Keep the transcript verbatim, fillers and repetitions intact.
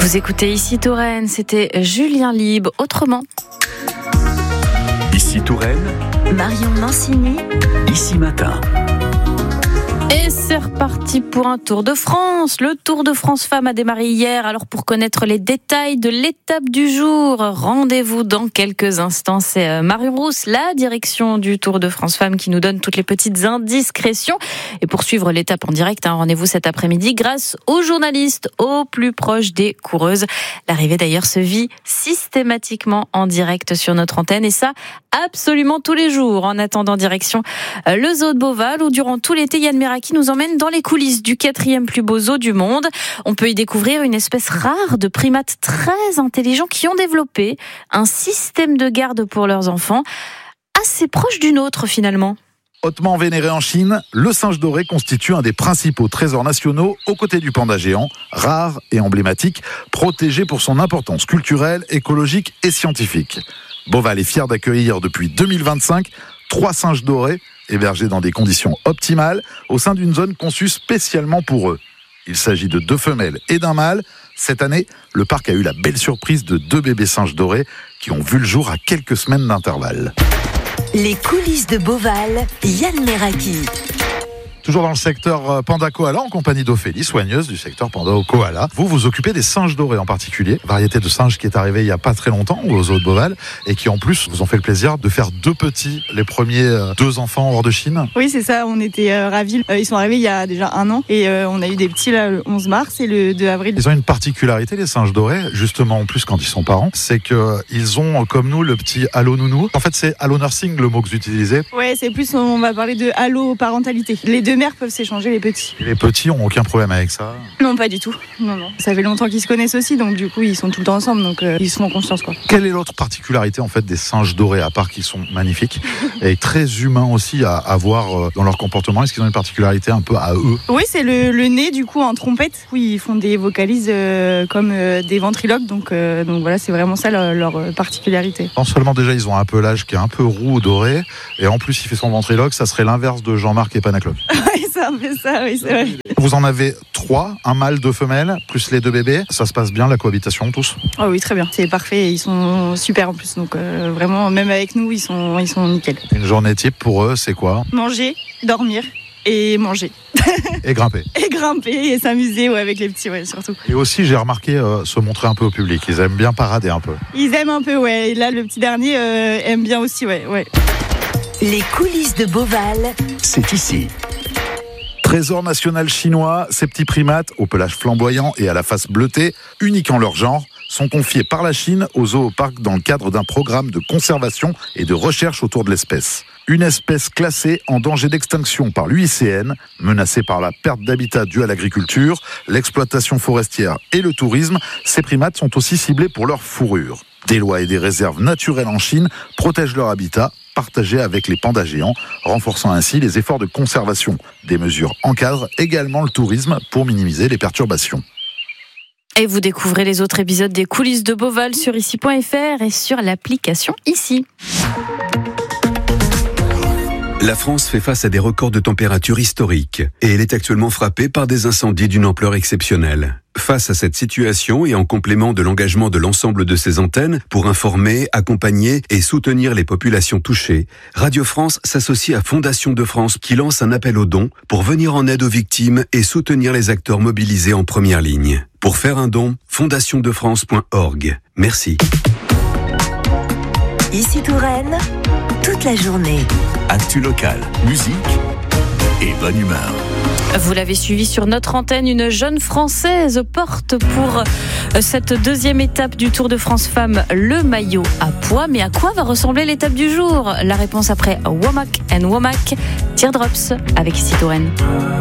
Vous écoutez Ici Touraine, c'était Julien Libre. Autrement, Ici Touraine, Marion Mancini, Ici Matin. Et c'est reparti pour un Tour de France. Le Tour de France Femmes a démarré hier. Alors pour connaître les détails de l'étape du jour, rendez-vous dans quelques instants. C'est Marion Rousse, la direction du Tour de France Femmes, qui nous donne toutes les petites indiscrétions. Et pour suivre l'étape en direct, hein, rendez-vous cet après-midi grâce aux journalistes au plus proche des coureuses. L'arrivée d'ailleurs se vit systématiquement en direct sur notre antenne, et ça absolument tous les jours. En attendant, direction le zoo de Beauval, où durant tout l'été, Yann Meraki nous emmène dans les coulisses du quatrième plus beau zoo du monde. On peut y découvrir une espèce rare de primates très intelligents qui ont développé un système de garde pour leurs enfants assez proche du nôtre finalement. Hautement vénéré en Chine, le singe doré constitue un des principaux trésors nationaux aux côtés du panda géant, rare et emblématique, protégé pour son importance culturelle, écologique et scientifique. Beauval est fier d'accueillir depuis deux mille vingt-cinq trois singes dorés hébergés dans des conditions optimales au sein d'une zone conçue spécialement pour eux. Il s'agit de deux femelles et d'un mâle. Cette année, le parc a eu la belle surprise de deux bébés singes dorés qui ont vu le jour à quelques semaines d'intervalle. Les coulisses de Beauval, Yann Meraki. Toujours dans le secteur Panda Koala, en compagnie d'Ophélie, soigneuse du secteur Panda au Koala. Vous vous occupez des singes dorés en particulier, variété de singes qui est arrivée il n'y a pas très longtemps au zoo de Beauval et qui en plus vous ont fait le plaisir de faire deux petits, les premiers euh, deux enfants hors de Chine. Oui, c'est ça, on était euh, ravis. Euh, ils sont arrivés il y a déjà un an et euh, on a eu des petits là le onze mars et le deux avril. Ils ont une particularité, les singes dorés, justement en plus quand ils sont parents, c'est qu'ils ont comme nous le petit Allo Nounou. En fait, c'est Allo Nursing le mot que vous utilisez. Ouais, c'est plus, on va parler de Allo Parentalité. Les deux mères peuvent s'échanger les petits. Et les petits ont aucun problème avec ça? Non, pas du tout. Non, non. Ça fait longtemps qu'ils se connaissent aussi, donc du coup ils sont tout le temps ensemble, donc euh, ils se font confiance quoi. Quelle est l'autre particularité en fait des singes dorés, à part qu'ils sont magnifiques et très humains aussi à, à voir dans leur comportement? Est-ce qu'ils ont une particularité un peu à eux? Oui, c'est le, le nez du coup en trompette. Oui, ils font des vocalises euh, comme euh, des ventriloques, donc, euh, donc voilà, c'est vraiment ça leur, leur particularité. Non seulement déjà ils ont un pelage qui est un peu roux ou doré, et en plus il fait son ventriloque, ça serait l'inverse de Jean-Marc et Panacloc. Oui, c'est un peu ça, oui, c'est vrai. Vous en avez trois, un mâle, deux femelles, plus les deux bébés. Ça se passe bien la cohabitation tous? Oh oui, très bien, c'est parfait, ils sont super en plus, donc euh, vraiment même avec nous ils sont, ils sont nickel. Une journée type pour eux, c'est quoi? Manger, dormir et manger. Et grimper. Et grimper et s'amuser ouais, avec les petits, ouais, surtout. Et aussi, j'ai remarqué euh, se montrer un peu au public. Ils aiment bien parader un peu. Ils aiment un peu, ouais. Et là, le petit dernier euh, aime bien aussi, ouais, ouais. Les coulisses de Beauval, C'est ici. Trésor national chinois, ces petits primates, au pelage flamboyant et à la face bleutée, uniques en leur genre, sont confiés par la Chine au zooparc dans le cadre d'un programme de conservation et de recherche autour de l'espèce. Une espèce classée en danger d'extinction par l'U I C N, menacée par la perte d'habitat due à l'agriculture, l'exploitation forestière et le tourisme, ces primates sont aussi ciblés pour leur fourrure. Des lois et des réserves naturelles en Chine protègent leur habitat, partagé avec les pandas géants, renforçant ainsi les efforts de conservation. Des mesures encadrent également le tourisme pour minimiser les perturbations. Et vous découvrez les autres épisodes des coulisses de Beauval sur ici point f r et sur l'application Ici. La France fait face à des records de température historiques et elle est actuellement frappée par des incendies d'une ampleur exceptionnelle. Face à cette situation et en complément de l'engagement de l'ensemble de ses antennes pour informer, accompagner et soutenir les populations touchées, Radio France s'associe à Fondation de France qui lance un appel aux dons pour venir en aide aux victimes et soutenir les acteurs mobilisés en première ligne. Pour faire un don, fondation de france point org. Merci. Ici Touraine, toute la journée. Actu locale, musique et bonne humeur. Vous l'avez suivi sur notre antenne, une jeune Française porte pour cette deuxième étape du Tour de France Femmes le maillot à pois. Mais à quoi va ressembler l'étape du jour? La réponse après Womack and Womack, Teardrops avec Ici Touraine.